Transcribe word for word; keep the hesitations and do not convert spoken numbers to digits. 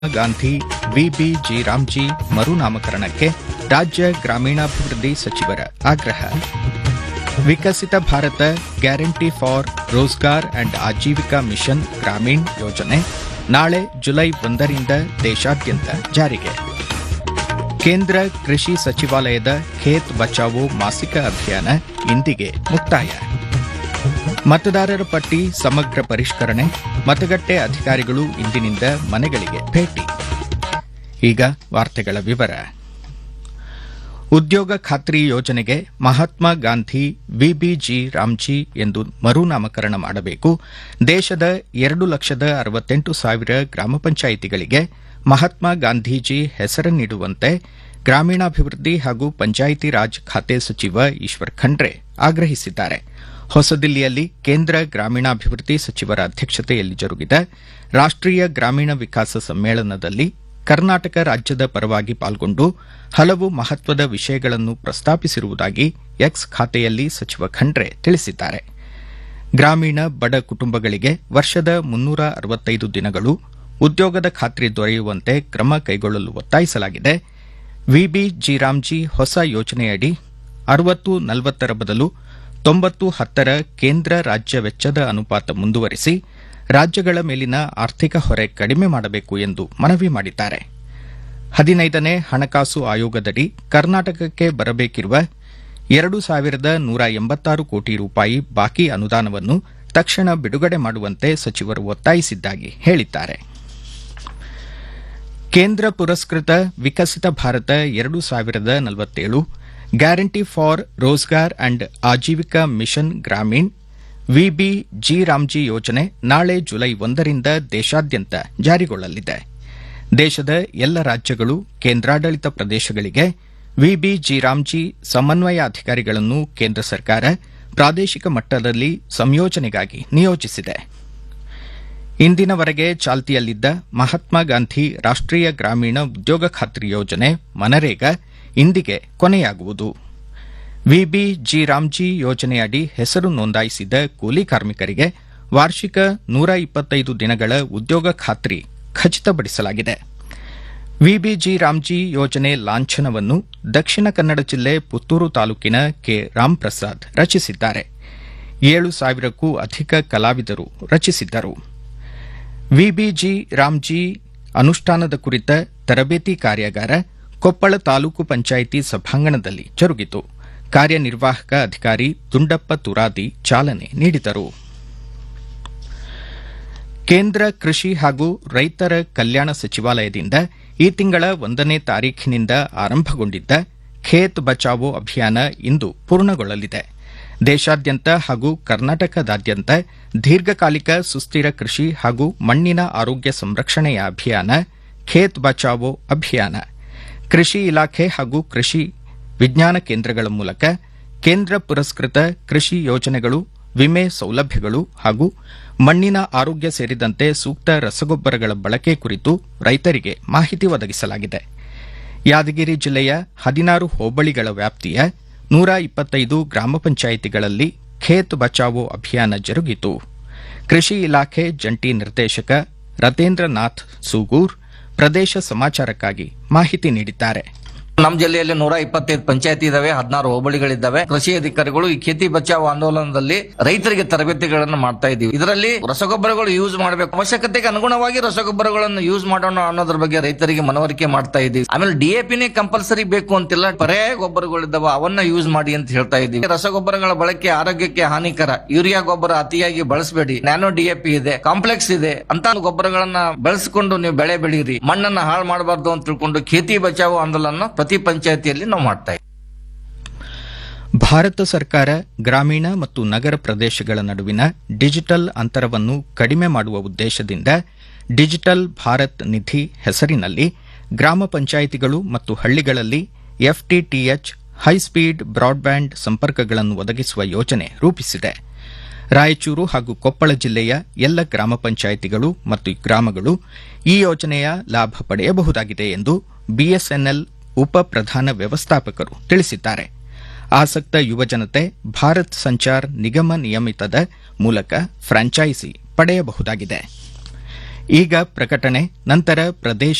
Gandhi VBG Ramji ಮರುನಾಮಕರಣಕ್ಕೆ ರಾಜ್ಯ ಗ್ರಾಮೀಣಾಭಿವೃದ್ಧಿ ಸಚಿವರ ಆಗ್ರಹ. ವಿಕಸಿತ Bharat guarantee for Rozgar and Aajeevika mission Gramin ಯೋಜನೆ ನಾಳೆ ಜುಲೈ ಒಂದರಿಂದ ದೇಶಾದ್ಯಂತ ಜಾರಿಗೆ. ಕೇಂದ್ರ ಕೃಷಿ ಸಚಿವಾಲಯದ ಖೇತ್ ಬಚಾವೋ ಮಾಸಿಕ ಅಭಿಯಾನ ಇಂದಿಗೆ ಮುಕ್ತಾಯ. ಮತದಾರರ ಪಟ್ಟಿ ಸಮಗ್ರ ಪರಿಷ್ಕರಣೆ, ಮತಗಟ್ಟೆ ಅಧಿಕಾರಿಗಳು ಇಂದಿನಿಂದ ಮನೆಗಳಿಗೆ ಭೇಟಿ. ಈಗ ವಾರ್ತೆಗಳ ವಿವರ. ಉದ್ಯೋಗ ಖಾತ್ರಿ ಯೋಜನೆಗೆ ಮಹಾತ್ಮ ಗಾಂಧಿ ವಿಬಿಜಿ ರಾಮ್ಜಿ ಎಂದು ಮರುನಾಮಕರಣ ಮಾಡಬೇಕು. ದೇಶದ ಎರಡು ಲಕ್ಷದ ಅರವತ್ತೆಂಟು ಸಾವಿರ ಗ್ರಾಮ ಪಂಚಾಯಿತಿಗಳಿಗೆ ಮಹಾತ್ಮ ಗಾಂಧೀಜಿ ಹೆಸರನ್ನಿಡುವಂತೆ ಗ್ರಾಮೀಣಾಭಿವೃದ್ಧಿ ಹಾಗೂ ಪಂಚಾಯಿತಿ ರಾಜ್ ಖಾತೆ ಸಚಿವ ಈಶ್ವರ್ ಖಂಡ್ರೆ ಆಗ್ರಹಿಸಿದ್ದಾರೆ. ಹೊಸದಿಲ್ಲಿಯಲ್ಲಿ ಕೇಂದ್ರ ಗ್ರಾಮೀಣಾಭಿವೃದ್ಧಿ ಸಚಿವರ ಅಧ್ಯಕ್ಷತೆಯಲ್ಲಿ ಜರುಗಿದ ರಾಷ್ಟೀಯ ಗ್ರಾಮೀಣ ವಿಕಾಸ ಸಮ್ಮೇಳನದಲ್ಲಿ ಕರ್ನಾಟಕ ರಾಜ್ಯದ ಪರವಾಗಿ ಪಾಲ್ಗೊಂಡು ಹಲವು ಮಹತ್ವದ ವಿಷಯಗಳನ್ನು ಪ್ರಸ್ತಾಪಿಸಿರುವುದಾಗಿ ಎಕ್ಸ್ ಖಾತೆಯಲ್ಲಿ ಸಚಿವ ಖಂಡ್ರೆ ತಿಳಿಸಿದ್ದಾರೆ. ಗ್ರಾಮೀಣ ಬಡ ಕುಟುಂಬಗಳಿಗೆ ವರ್ಷದ ಮುನ್ನೂರ ಅರವತ್ತೈದು ದಿನಗಳು ಉದ್ಯೋಗದ ಖಾತ್ರಿ ದೊರೆಯುವಂತೆ ಕ್ರಮ ಕೈಗೊಳ್ಳಲು ಒತ್ತಾಯಿಸಲಾಗಿದೆ. ವಿಬಿಜಿ ರಾಮ್ಜಿ ಹೊಸ ಯೋಜನೆಯಡಿ ಅರವತ್ತು ನಲವತ್ತರ ಬದಲು ತೊಂಬತ್ತು ಹತ್ತರ ಕೇಂದ್ರ ರಾಜ್ಯ ವೆಚ್ಚದ ಅನುಪಾತ ಮುಂದುವರಿಸಿ ರಾಜ್ಯಗಳ ಮೇಲಿನ ಆರ್ಥಿಕ ಹೊರೆ ಕಡಿಮೆ ಮಾಡಬೇಕು ಎಂದು ಮನವಿ ಮಾಡಿದ್ದಾರೆ. ಹದಿನೈದನೇ ಹಣಕಾಸು ಆಯೋಗದಡಿ ಕರ್ನಾಟಕಕ್ಕೆ ಬರಬೇಕಿರುವ ಎರಡು ಸಾವಿರದ ನೂರ ಎಂಬತ್ತಾರು ಕೋಟಿ ರೂಪಾಯಿ ಬಾಕಿ ಅನುದಾನವನ್ನು ತಕ್ಷಣ ಬಿಡುಗಡೆ ಮಾಡುವಂತೆ ಸಚಿವರು ಒತ್ತಾಯಿಸಿದ್ದಾಗಿ ಹೇಳಿದ್ದಾರೆ. ಕೇಂದ್ರ ಪುರಸ್ಕೃತ ವಿಕಸಿತ ಭಾರತ ಎರಡು ಸಾವಿರದ ನಲವತ್ತೇಳು guarantee for Rozgar and Aajeevika mission Gramin VBG Ramji ಯೋಜನೆ ನಾಳೆ ಜುಲೈ ಒಂದರಿಂದ ದೇಶಾದ್ಯಂತ ಜಾರಿಗೊಳ್ಳಲಿದೆ. ದೇಶದ ಎಲ್ಲ ರಾಜ್ಯಗಳು, ಕೇಂದ್ರಾಡಳಿತ ಪ್ರದೇಶಗಳಿಗೆ ವಿಬಿಜಿ ರಾಮ್ಜಿ ಸಮನ್ವಯಾಧಿಕಾರಿಗಳನ್ನು ಕೇಂದ್ರ ಸರ್ಕಾರ ಪ್ರಾದೇಶಿಕ ಮಟ್ಟದಲ್ಲಿ ಸಂಯೋಜನೆಗಾಗಿ ನಿಯೋಜಿಸಿದೆ. ಇಂದಿನವರೆಗೆ ಚಾಲ್ತಿಯಲ್ಲಿದ್ದ ಮಹಾತ್ಮ ಗಾಂಧಿ ರಾಷ್ಟೀಯ ಗ್ರಾಮೀಣ ಉದ್ಯೋಗ ಖಾತ್ರಿ ಯೋಜನೆ ಮನರೇಗಾ ಇಂದಿಗೆ ಕೊನೆಯಾಗುವುದು. ವಿಬಿಜಿ ರಾಮ್ಜಿ ಯೋಜನೆಯಡಿ ಹೆಸರು ನೋಂದಾಯಿಸಿದ ಕೂಲಿ ಕಾರ್ಮಿಕರಿಗೆ ವಾರ್ಷಿಕ ನೂರ ಇಪ್ಪತ್ತೈದು ದಿನಗಳ ಉದ್ಯೋಗ ಖಾತ್ರಿ ಖಚಿತಪಡಿಸಲಾಗಿದೆ. ವಿಬಿಜಿ ರಾಮ್ಜಿ ಯೋಜನೆ ಲಾಂಛನವನ್ನು ದಕ್ಷಿಣ ಕನ್ನಡ ಜಿಲ್ಲೆ ಪುತ್ತೂರು ತಾಲೂಕಿನ ಕೆ ರಾಮ್ಪ್ರಸಾದ್ ರಚಿಸಿದ್ದಾರೆ. ಏಳು ಸಾವಿರಕ್ಕೂ ಅಧಿಕ ಕಲಾವಿದರು ರಚಿಸಿದ್ದರು. ವಿಬಿಜಿ ರಾಮ್ಜಿ ಅನುಷ್ಠಾನದ ಕುರಿತ ತರಬೇತಿ ಕಾರ್ಯಾಗಾರ ಕೊಪ್ಪಳ ತಾಲೂಕು ಪಂಚಾಯಿತಿ ಸಭಾಂಗಣದಲ್ಲಿ ಜರುಗಿತು. ಕಾರ್ಯನಿರ್ವಾಹಕ ಅಧಿಕಾರಿ ದುಂಡಪ್ಪ ತುರಾದಿ ಚಾಲನೆ ನೀಡಿದರು. ಕೇಂದ್ರ ಕೃಷಿ ಹಾಗೂ ರೈತರ ಕಲ್ಯಾಣ ಸಚಿವಾಲಯದಿಂದ ಈ ತಿಂಗಳ ಒಂದನೇ ತಾರೀಖಿನಿಂದ ಆರಂಭಗೊಂಡಿದ್ದ ಖೇತ್ ಬಚಾವೋ ಅಭಿಯಾನ ಇಂದು ಪೂರ್ಣಗೊಳ್ಳಲಿದೆ. ದೇಶಾದ್ಯಂತ ಹಾಗೂ ಕರ್ನಾಟಕದಾದ್ಯಂತ ದೀರ್ಘಕಾಲಿಕ ಸುಸ್ಥಿರ ಕೃಷಿ ಹಾಗೂ ಮಣ್ಣಿನ ಆರೋಗ್ಯ ಸಂರಕ್ಷಣೆಯ ಅಭಿಯಾನ ಖೇತ್ ಬಚಾವೋ ಅಭಿಯಾನ. ಕೃಷಿ ಇಲಾಖೆ ಹಾಗೂ ಕೃಷಿ ವಿಜ್ಞಾನ ಕೇಂದ್ರಗಳ ಮೂಲಕ ಕೇಂದ್ರ ಪುರಸ್ಕೃತ ಕೃಷಿ ಯೋಜನೆಗಳು, ವಿಮೆ ಸೌಲಭ್ಯಗಳು ಹಾಗೂ ಮಣ್ಣಿನ ಆರೋಗ್ಯ ಸೇರಿದಂತೆ ಸೂಕ್ತ ರಸಗೊಬ್ಬರಗಳ ಬಳಕೆ ಕುರಿತು ರೈತರಿಗೆ ಮಾಹಿತಿ ಒದಗಿಸಲಾಗಿದೆ. ಯಾದಗಿರಿ ಜಿಲ್ಲೆಯ ಹದಿನಾರು ಹೋಬಳಿಗಳ ವ್ಯಾಪ್ತಿಯ ನೂರ ಇಪ್ಪತ್ತೈದು ಗ್ರಾಮ ಪಂಚಾಯಿತಿಗಳಲ್ಲಿ ಖೇತ್ ಬಚಾವೋ ಅಭಿಯಾನ ಜರುಗಿತು. ಕೃಷಿ ಇಲಾಖೆ ಜಂಟಿ ನಿರ್ದೇಶಕ ರತೇಂದ್ರನಾಥ್ ಸೂಗೂರ್ ಪ್ರದೇಶ ಸಮಾಚಾರಕ್ಕಾಗಿ ಮಾಹಿತಿ ನೀಡಿದ್ದಾರೆ. ನಮ್ಮ ಜಿಲ್ಲೆಯಲ್ಲಿ ನೂರ ಇಪ್ಪತ್ತೈದು ಪಂಚಾಯತಿ ಇದಾವೆ, ಹದಿನಾರು ಹೋಬಳಿಗಳಿದ್ದಾವೆ. ಕೃಷಿ ಅಧಿಕಾರಿಗಳು ಈ ಖೇತಿ ಬಚಾವ್ ಆಂದೋಲನದಲ್ಲಿ ರೈತರಿಗೆ ತರಬೇತಿಗಳನ್ನು ಮಾಡ್ತಾ ಇದ್ದೀವಿ. ಇದರಲ್ಲಿ ರಸಗೊಬ್ಬರಗಳು ಯೂಸ್ ಮಾಡಬೇಕು, ಅವಶ್ಯಕತೆಗೆ ಅನುಗುಣವಾಗಿ ರಸಗೊಬ್ಬರಗಳನ್ನು ಯೂಸ್ ಮಾಡೋಣ ಅನ್ನೋದ್ರ ಬಗ್ಗೆ ರೈತರಿಗೆ ಮನವರಿಕೆ ಮಾಡ್ತಾ ಇದ್ದೀವಿ. ಆಮೇಲೆ ಡಿಎಪಿನೇ ಕಂಪಲ್ಸರಿ ಬೇಕು ಅಂತಿಲ್ಲ, ಪರ್ಯಾಯ ಗೊಬ್ಬರಗಳಿದ್ದಾವೆ ಅವನ್ನ ಯೂಸ್ ಮಾಡಿ ಅಂತ ಹೇಳ್ತಾ ಇದ್ದೀವಿ. ರಸಗೊಬ್ಬರಗಳ ಬಳಕೆ ಆರೋಗ್ಯಕ್ಕೆ ಹಾನಿಕರ, ಯೂರಿಯಾ ಗೊಬ್ಬರ ಅತಿಯಾಗಿ ಬಳಸಬೇಡಿ, ನ್ಯಾನೋ ಡಿಎಪಿ ಇದೆ, ಕಾಂಪ್ಲೆಕ್ಸ್ ಇದೆ ಅಂತ ಗೊಬ್ಬರಗಳನ್ನ ಬಳಸಿಕೊಂಡು ನೀವು ಬೆಳೆ ಬೆಳೀರಿ, ಮಣ್ಣನ್ನ ಹಾಳು ಮಾಡಬಾರ್ದು ಅಂತ ತಿಳ್ಕೊಂಡು ಖೇತಿ ಬಚಾವ್ ಆಂದೋಲನ ಪ್ರತಿ ಪಂಚಾಯತಿಯಲ್ಲಿ ನಾವು ಮಾಡ್ತಾ ಇದ್ದೀವಿ. ಭಾರತ ಸರ್ಕಾರ ಗ್ರಾಮೀಣ ಮತ್ತು ನಗರ ಪ್ರದೇಶಗಳ ನಡುವಿನ ಡಿಜಿಟಲ್ ಅಂತರವನ್ನು ಕಡಿಮೆ ಮಾಡುವ ಉದ್ದೇಶದಿಂದ ಡಿಜಿಟಲ್ ಭಾರತ್ ನಿಧಿ ಹೆಸರಿನಲ್ಲಿ ಗ್ರಾಮ ಪಂಚಾಯಿತಿಗಳು ಮತ್ತು ಹಳ್ಳಿಗಳಲ್ಲಿ ಎಫ್ಟಿಟಿಎಚ್ ಹೈಸ್ಪೀಡ್ ಬ್ರಾಡ್ಬ್ಯಾಂಡ್ ಸಂಪರ್ಕಗಳನ್ನು ಒದಗಿಸುವ ಯೋಜನೆ ರೂಪಿಸಿದೆ. ರಾಯಚೂರು ಹಾಗೂ ಕೊಪ್ಪಳ ಜಿಲ್ಲೆಯ ಎಲ್ಲ ಗ್ರಾಮ ಪಂಚಾಯಿತಿಗಳು ಮತ್ತು ಗ್ರಾಮಗಳು ಈ ಯೋಜನೆಯ ಲಾಭ ಪಡೆಯಬಹುದಾಗಿದೆ ಎಂದು ಬಿಎಸ್ಎನ್ಎಲ್ ಉಪ ಪ್ರಧಾನ ವ್ಯವಸ್ಥಾಪಕರು ತಿಳಿಸಿದ್ದಾರೆ. ಆಸಕ್ತ ಯುವಜನತೆ ಭಾರತ್ ಸಂಚಾರ್ ನಿಗಮ ನಿಯಮಿತದ ಮೂಲಕ ಫ್ರಾಂಚೈಸಿ ಪಡೆಯಬಹುದಾಗಿದೆ. ಈಗ ಪ್ರಕಟಣೆ, ನಂತರ ಪ್ರದೇಶ